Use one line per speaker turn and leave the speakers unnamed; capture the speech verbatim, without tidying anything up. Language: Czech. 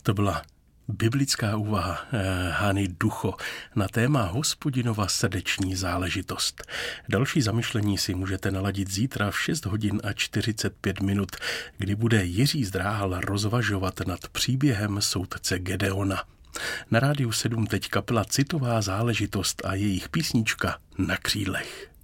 To byla biblická úvaha Hany Ducho na téma Hospodinova srdeční záležitost. Další zamyšlení si můžete naladit zítra v šest hodin a čtyřicet pět minut, kdy bude Jiří Zdráhal rozvažovat nad příběhem soudce Gedeona. Na Rádiu sedm teď kapela Citová záležitost a jejich písnička Na křídlech.